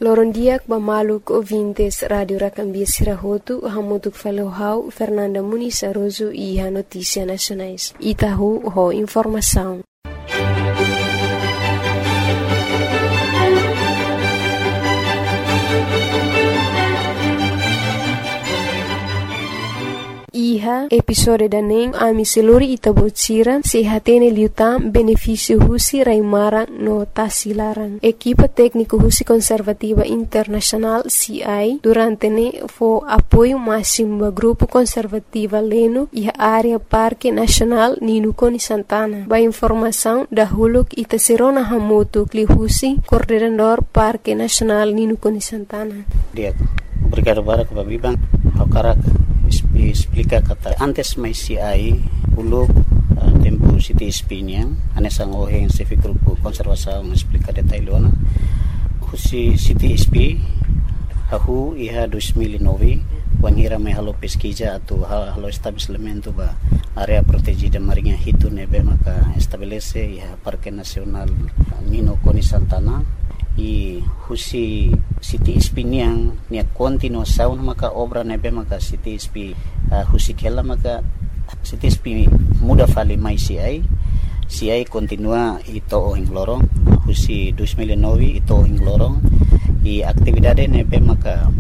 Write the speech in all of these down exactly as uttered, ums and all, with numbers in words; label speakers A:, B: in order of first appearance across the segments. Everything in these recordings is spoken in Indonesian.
A: Lorondiak Bamaluk ouvintes Radio Racambia Sirahotu, Hamutuk Falohau, Fernanda Muniz Aroso e a Notícia Nacionais. Itahu ho informação. Iha episode daneng ami seluri itabocira sehatene liutam benefício husi raimara no tasilaran. Equipa técnico husi conservativa internacional C I durante ne fo apoio máximo do grupo conservativa leno e a área Parque Nacional Ninukoni Santana. Ba informação da huluk itaserona hamoto kli husi coordenador Parque Nacional Ninukoni Santana.
B: Dia, obrigado para que babibang hakarak explica kata antes mai C I uluk uh, tempo city spiniang anesang oheng civic grupo konservasaung explica detailona husi city sp hahu iha dois mil e nove wanhira mai halo pesquisa atau halo estabelecimento ba area protegida marinha hitu nebe maka estabelece iha Parque Nacional Ninukoni Santana i husi city spiniang nia continuação maka obra nebe maka city sp uh, husi kela maka city sp muda fali mai C I C I continua ito ohing lorong husi dois mil e nove ito ohing lorong i aktividade nebe maka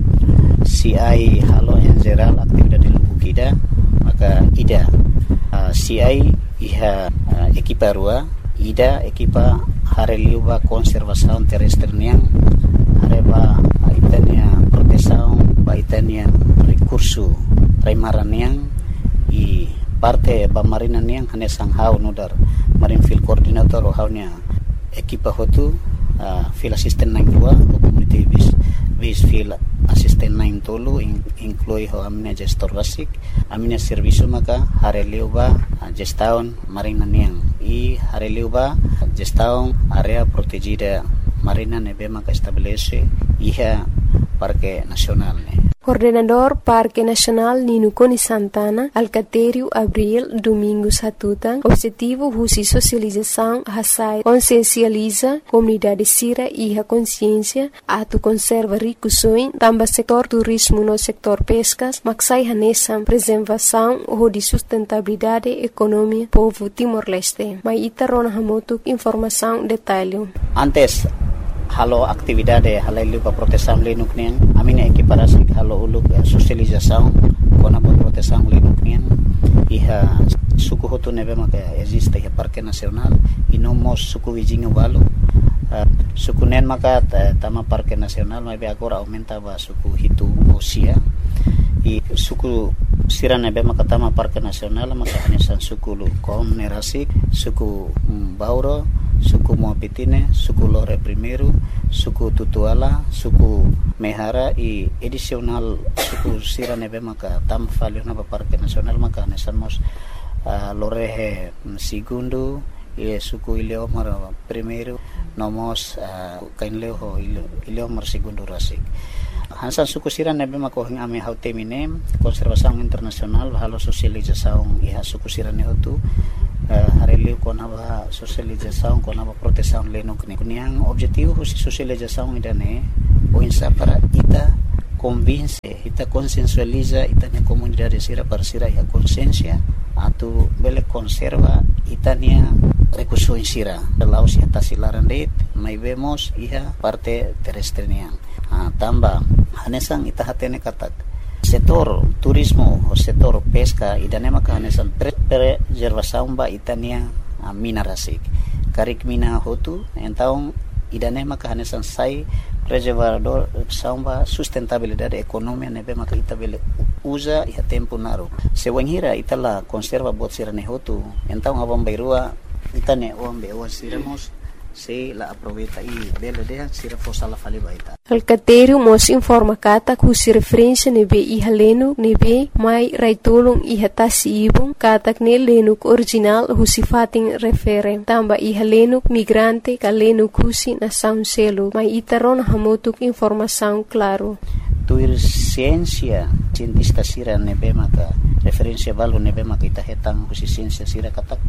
B: C I halo en geral aktividade lubukida maka ida uh, C I iha uh, ekipa rua ida ekipa hareliuba konservasaun terrestre niang hareba itania protesaun ba itania recurso raimaran niang i parte ba marina niang hanesang hau nudar marine field coordinator o haunya ekipa hotu uh, field assistant nang dua o community base base field assistant nang tolu in, inclui ho amina gestor rasik amina servisu maka hareliuba uh, gestaun marina niang i hareliuba gestaun area protegida marina nebe maka estabelece iha Parque Nacional ne.
A: Coordenador Parque Nacional Ninukoni Santana, Alcatério Abril Domingos Hatutan, objetivo husi socialização hasai consciencializa comunidade sira e a consciência atu conserva ricusoin tamba setor turismo no sector pescas maksai hanesam preservação ou de sustentabilidade economia povo Timor-Leste. Mai itarona hamotuk informação detalhe.
B: Antes halo aktividade halailu pa protesam lenuk nian amina equiparasi halo uluk socialização kona pa protesam lenuk nian iha suku hotu nebe maka existe iha Parque Nacional inomos suku wijinga balu uh, suku nen maka tama Parque Nacional mai be agora aumenta ba suku hitu osia i suku sira nebe maka tama Parque Nacional maka hanesan suku lu kom nerasik suku um, bauro suku Moapitine, suku Lore Primeiro, suku Tutuala, suku Mehara i edisional suku sira nebe maka tam falio na Parque Nacional maka nesamos uh, Lorehe Segundo i suku Ileomar Primeiro nomos uh, kainleo Ileomar Segundo rasik. Hansan suku sira nebe maka hing ame hautemine konservasaung internasional halo sosializasaung iha suku sira ne hotu Uh, hareliu kona ba socialização kona ba proteção lenuk ne kuniang objetivo husi socialização idane o insa para ita convince ita consensualiza ita ne comunidade sira para sira ya consciência atu bele conserva itania recurso sira lau si tasilaran det mai vemos iha parte terrestre niang uh, tamba hanesang ita hatene katak setor turismo o setor pesca idane maka hanesan preservação ba itania uh, mina rasik karik mina hotu então idane maka hanesan sai preservador samba sustentabilidade economia nebe maka itabele usa e tempo naro se wenhira itala conserva bot sirane hotu então abam bairua itane ombe o siramos se la aproveita e bela de sira fossa la fali baita.
A: Alcatério mos informa kata kusi referência nebe iha lenu nebe mai raitulung iha tasi ibung katak ne lenuk original husi fating refere tamba iha lenuk migrante ka lenuk husi na sound selo mai itaron hamutuk informação claro.
B: Tuir ciência cientista sira nebe maka referência valu nebe maka ita hetang husi ciência sira katak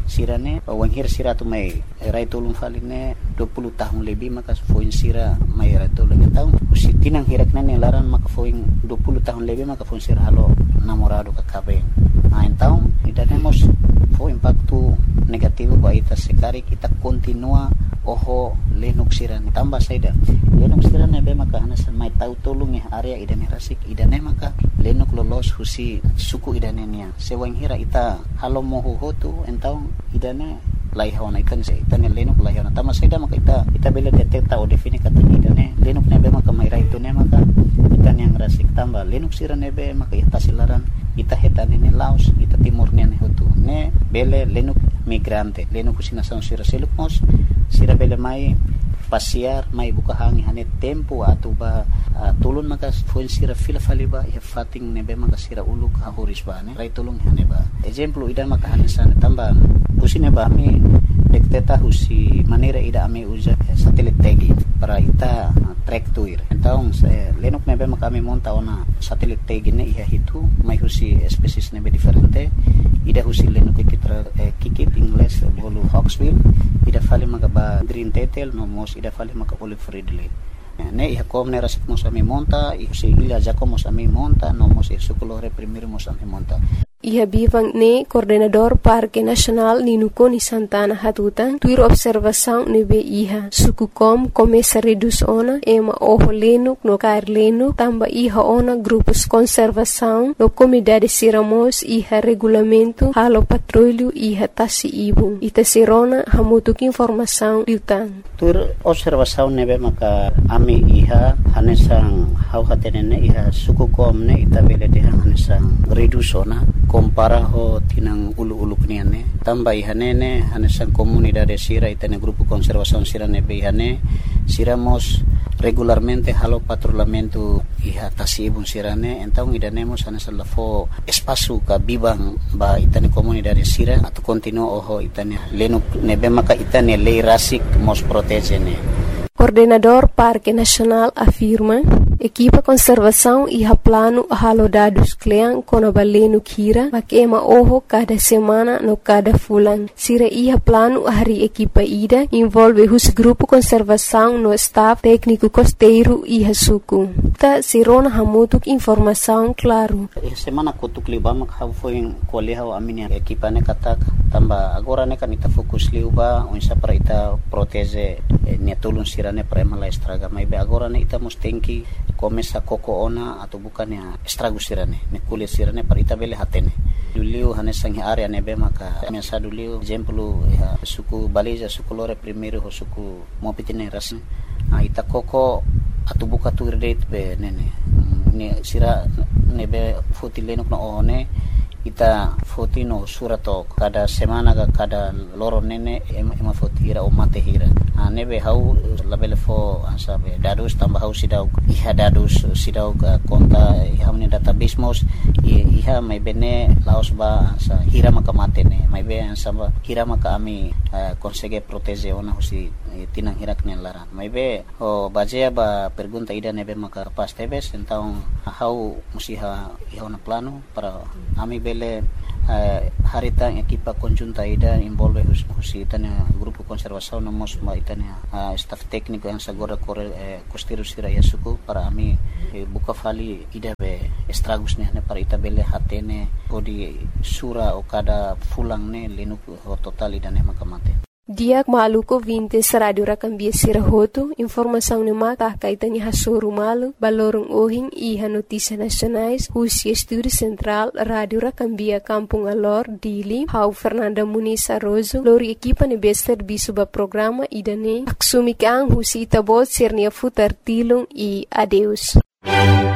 B: sirane wanghir sira tu mai rai tolong faline dua puluh tahun lebih maka foin sira mai rai tolong tahu usi tinang hirak nane laran maka foin dua puluh tahun lebih maka foin sira halo namorado ka kabe nah então idanemos foin impacto negativo ba ita sekari kita continua oho lenuk sira tambah saida lenuk sira nebe maka hanas mai tahu tolong ya area idane rasik idane maka lenuk lolos husi suku idane nia sewang hira ita halo moho hotu então idane laihona ikan se itane lenuk laihona tama saida maka ita ita bela detekta o defini kata idane lenuk nebe maka mai itu ne maka itane yang rasik tambah lenuk sira nebe maka ita silaran ita hetane ne laos ita timur ne hotu ne bele lenuk migrante lenuk usina sang sira seluk mos sira bele mai pasiar mai buka hangi hane tempo atau ba uh, tulun maka fuen sira fila faliba ya fating nebe maka sira uluk hahoris ba ne rai tulung hane ba exemplo ida maka hane sana tambah usine ba mi dekteta husi manera ida ame usa satelit tagi para ita uh, track tuir então se lenuk nebe maka mi monta ona satelit tagi ne iha hitu mai husi species nebe diferente ida husi lenuk kikitra eh, kikit ingles bolu hawksbill ida fali maka ba green tetel no mos ida fali maka olive ridley ne iha kom ne rasik mos ami monta isi ila jako mos ami monta no mos sukulore primero mos ami monta
A: Iha bivang ne coordenador Parque Nacional Ninukoni Santana Hatutan tuir observação nebe iha suku kom começa reduz ona ema oho lenuk no kair lenuk tamba iha ona grupos conservação no comunidade siramos iha regulamento halo patrulho iha tasi ibu ita sirona hamutuk informação liutan
B: tuir observação nebe maka ami iha hanesang hau hatenene iha suku kom ne ita bele de hanesang reduz ona compara ho tinang ulu-ulu kniane tambah ihanene hanesan comunidade sira itane grupo conservação sira nebe ihane siramos regularmente halo patrulhamento iha tasibun sirane então idanemos hanesan lafo espaço ka bibang ba itane comunidade sira atau continua oho itane lenuk nebe maka itane lei rasik mos protegene.
A: Coordenador Parque Nacional afirma equipa conservação e plano halo dados klean kono balenu kira makema oho cada semana no cada fulan sira iha plano hari equipa ida envolve hus grupo conservação no staff técnico costeiro iha suku ta sirona hamutuk informação claro
B: semana kutuk liba mak ha foi koleha aminia equipa ne katak tamba agora ne kanita fokus liuba unsa para ita protege ne tulun sirane para mala estraga mai be agora ne ita mustenki começa koko ona atau bukan ya estrago sirane ne kulit sirane para ita bele hatene duliu hanesang area nebe maka mesa duliu exemplo ya suku baliza suku lore primeiro ho suku mopitine ras a ita koko atau buka tu date be nene ne sira nebe fotileno no one ita fotino surato kada semana ka kada loro nene ema, ema fotira o mate hira a nebe hau labele fo ansabe dadus tambah hau sidau iha dadus sidau ka konta iha mene database mos iha mai bene laos ba ansa hira maka mate ne mai be ansaba hira maka ami uh, consegue protege ona husi tinang hirak ne lara mai be o bajea ba pergunta ida nebe maka pas tebes então hau musiha iha na plano para ami be Uh, harita equipa conjunta ida envolve husi itania grupo conservação no mos ma itania uh, staff técnico yang sagora corre uh, costeiro sira yasuku para ami uh, buka fali ida be estragos ne para ita bele hatene podi sura o kada fulang ne linuk ho total ida ne makamate
A: Diak maluko vintes radio rakambia sirahoto informação ne mata kaitani hasoru malu balorong ohing iha notícia nacionais husi estúdio central radio rakambia Kampung Alor Dili hau Fernanda Muniz Arrozo lori equipa ne bester bisuba programa idane aksumikang husi itabot sirnia futar tilung i adeus